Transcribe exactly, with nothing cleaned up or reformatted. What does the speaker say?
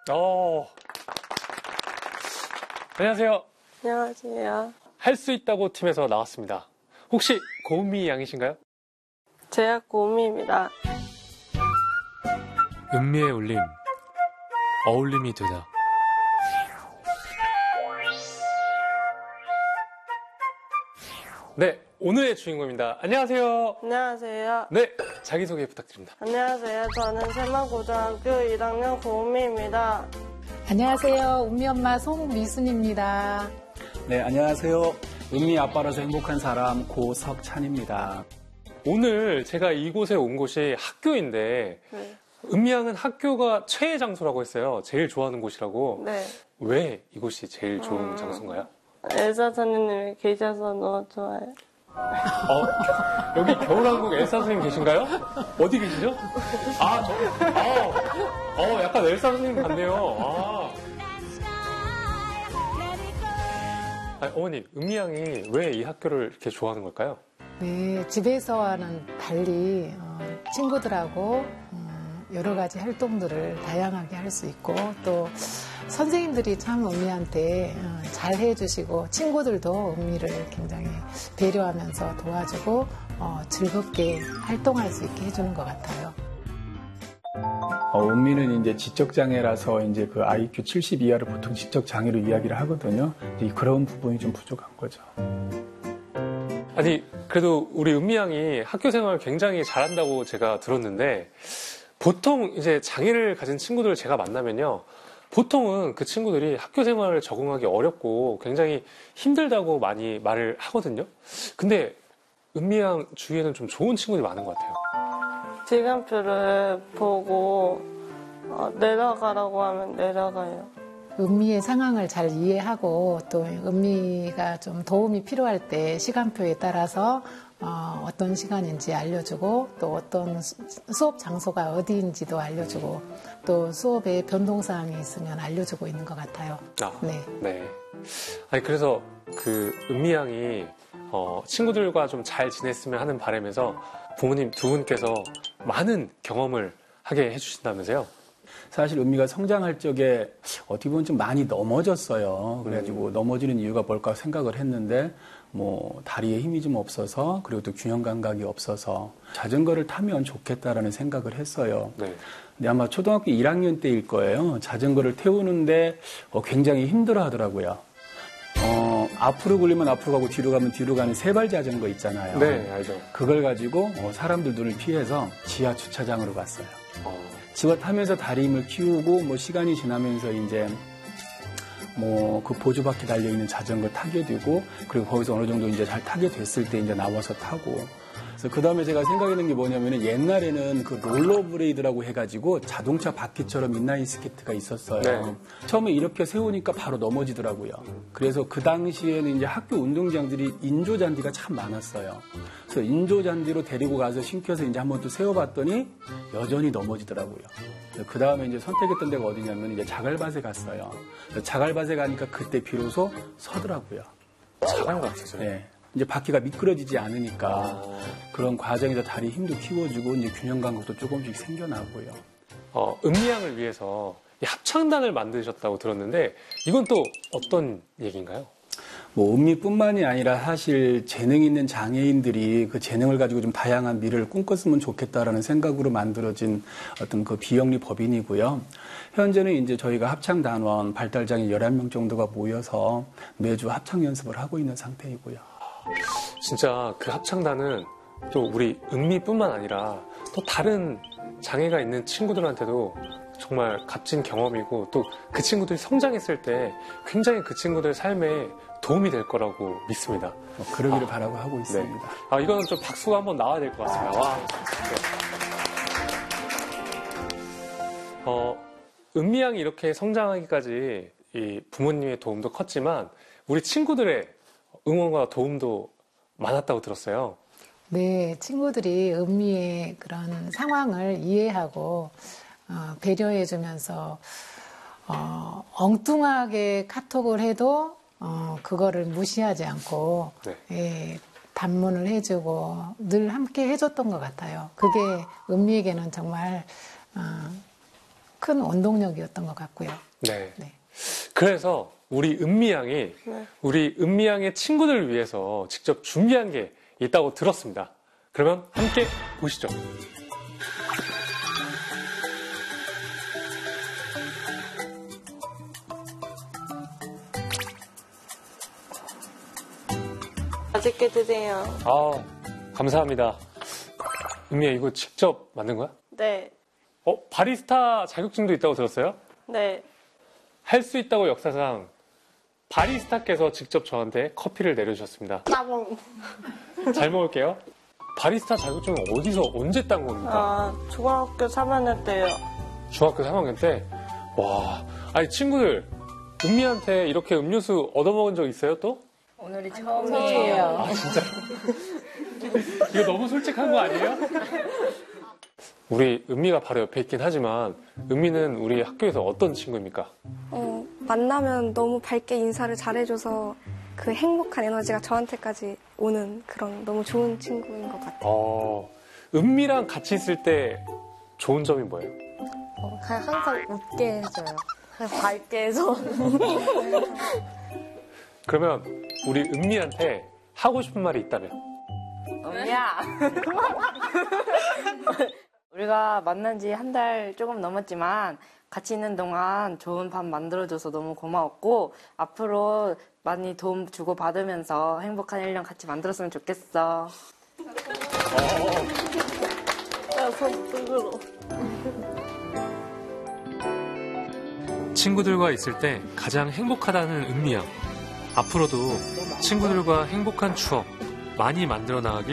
어. 안녕하세요. 안녕하세요. 할 수 있다고 팀에서 나왔습니다. 혹시 고은미 양이신가요? 제가 고은미입니다. 은미의 울림, 어울림이 되다. 네, 오늘의 주인공입니다. 안녕하세요. 안녕하세요. 네, 자기소개 부탁드립니다. 안녕하세요. 저는 새만고등학교 일 학년 고은미입니다. 안녕하세요. 은미 엄마 송미순입니다. 네, 안녕하세요. 은미 아빠라서 행복한 사람 고석찬입니다. 오늘 제가 이곳에 온 곳이 학교인데 네. 은미 양은 학교가 최애 장소라고 했어요. 제일 좋아하는 곳이라고. 네. 왜 이곳이 제일 좋은 음, 장소인가요? 엘사 선생님이 계셔서 너무 좋아요. 어, 여기 겨울왕국 엘사 선생님 계신가요? 어디 계시죠? 아, 저, 어, 어, 약간 엘사 선생님 같네요. 아. 아니, 어머니, 은미 양이 왜 이 학교를 이렇게 좋아하는 걸까요? 네, 집에서와는 달리 어, 친구들하고 음, 여러 가지 활동들을 다양하게 할 수 있고 또 선생님들이 참 은미한테 어, 잘 해주시고 친구들도 은미를 굉장히 배려하면서 도와주고 어, 즐겁게 활동할 수 있게 해주는 것 같아요. 어, 은미는 이제 지적장애라서 이제 그 아이큐 칠십 이하를 보통 지적장애로 이야기를 하거든요. 이제 그런 부분이 좀 부족한 거죠. 아니, 그래도 우리 은미 양이 학교 생활을 굉장히 잘한다고 제가 들었는데 보통 이제 장애를 가진 친구들을 제가 만나면요. 보통은 그 친구들이 학교 생활을 적응하기 어렵고 굉장히 힘들다고 많이 말을 하거든요. 근데 은미 양 주위에는 좀 좋은 친구들이 많은 것 같아요. 시간표를 보고 어, 내려가라고 하면 내려가요. 은미의 상황을 잘 이해하고 또 은미가 좀 도움이 필요할 때 시간표에 따라서 어, 어떤 시간인지 알려주고 또 어떤 수, 수업 장소가 어디인지도 알려주고 또 수업에 변동사항이 있으면 알려주고 있는 것 같아요. 아, 네. 네. 아니, 그래서 그 은미 양이 어, 친구들과 좀 잘 지냈으면 하는 바람에서 부모님 두 분께서 많은 경험을 하게 해주신다면서요? 사실 은미가 성장할 적에 어떻게 보면 좀 많이 넘어졌어요. 그래가지고 음. 넘어지는 이유가 뭘까 생각을 했는데 뭐 다리에 힘이 좀 없어서 그리고 또 균형 감각이 없어서 자전거를 타면 좋겠다라는 생각을 했어요. 네. 근데 아마 초등학교 일 학년 때일 거예요. 자전거를 태우는데 어, 굉장히 힘들어 하더라고요. 어, 앞으로 굴리면 앞으로 가고 뒤로 가면 뒤로 가는 세발 자전거 있잖아요. 네, 알죠. 그걸 가지고 어, 사람들 눈을 피해서 지하 주차장으로 갔어요. 어. 지하 타면서 다리 힘을 키우고 뭐 시간이 지나면서 이제 뭐 그 보조바퀴 달려 있는 자전거 타게 되고 그리고 거기서 어느 정도 이제 잘 타게 됐을 때 이제 나와서 타고. 그래서 그 다음에 제가 생각하는 게 뭐냐면은 옛날에는 그 롤러브레이드라고 해가지고 자동차 바퀴처럼 인라인 스케이트가 있었어요. 네. 처음에 이렇게 세우니까 바로 넘어지더라고요. 그래서 그 당시에는 이제 학교 운동장들이 인조잔디가 참 많았어요. 그래서 인조잔디로 데리고 가서 신겨서 이제 한번 또 세워봤더니 여전히 넘어지더라고요. 그 다음에 이제 선택했던 데가 어디냐면 이제 자갈밭에 갔어요. 자갈밭에 가니까 그때 비로소 서더라고요. 자갈밭이죠? 네. 이제 바퀴가 미끄러지지 않으니까 아. 그런 과정에서 다리 힘도 키워주고 이제 균형 감각도 조금씩 생겨나고요. 어, 은미 양을 위해서 이 합창단을 만드셨다고 들었는데 이건 또 어떤 얘기인가요? 뭐 은미뿐만이 아니라 사실 재능 있는 장애인들이 그 재능을 가지고 좀 다양한 미래를 꿈꿨으면 좋겠다라는 생각으로 만들어진 어떤 그 비영리 법인이고요. 현재는 이제 저희가 합창단원, 발달장애 열한 명 정도가 모여서 매주 합창 연습을 하고 있는 상태이고요. 진짜 그 합창단은 또 우리 은미뿐만 아니라 또 다른 장애가 있는 친구들한테도 정말 값진 경험이고 또 그 친구들이 성장했을 때 굉장히 그 친구들 삶에 도움이 될 거라고 믿습니다. 뭐 그러기를 아, 바라고 하고 있습니다. 네. 아, 이거는 좀 박수가 한번 나와야 될 것 같습니다. 와. 네. 어, 은미 양이 이렇게 성장하기까지 이 부모님의 도움도 컸지만 우리 친구들의 응원과 도움도 많았다고 들었어요. 네, 친구들이 은미의 그런 상황을 이해하고 어, 배려해주면서 어, 엉뚱하게 카톡을 해도 어, 그거를 무시하지 않고 네. 예, 반문을 해주고 늘 함께 해줬던 것 같아요. 그게 은미에게는 정말 어, 큰 원동력이었던 것 같고요. 네. 네. 그래서 우리 은미 양이 네. 우리 은미 양의 친구들을 위해서 직접 준비한 게 있다고 들었습니다. 그러면 함께 보시죠. 맛있게 드세요. 아, 감사합니다. 은미야, 이거 직접 만든 거야? 네. 어, 바리스타 자격증도 있다고 들었어요? 네. 할 수 있다고 역사상 바리스타께서 직접 저한테 커피를 내려주셨습니다. 따봉. 잘 먹을게요. 바리스타 자격증은 어디서 언제 딴 겁니까? 아, 중학교 삼 학년 때요. 중학교 삼 학년 때? 와, 아니 친구들 은미한테 이렇게 음료수 얻어먹은 적 있어요 또? 오늘이 처음이에요. 아 진짜? 이거 너무 솔직한 거 아니에요? 우리 은미가 바로 옆에 있긴 하지만 은미는 우리 학교에서 어떤 친구입니까? 어, 만나면 너무 밝게 인사를 잘해줘서 그 행복한 에너지가 저한테까지 오는 그런 너무 좋은 친구인 것 같아요. 어, 은미랑 같이 있을 때 좋은 점이 뭐예요? 어, 그냥 항상 웃게 해줘요. 그냥 밝게 해서. 그러면 우리 은미한테 하고 싶은 말이 있다면? 은미야. 우리가 만난 지 한 달 조금 넘었지만 같이 있는 동안 좋은 밥 만들어줘서 너무 고마웠고 앞으로 많이 도움 주고 받으면서 행복한 일 년 같이 만들었으면 좋겠어. 야, 손 뜨거워. 친구들과 있을 때 가장 행복하다는 은미 양. 앞으로도 친구들과 행복한 추억 많이 만들어 나가길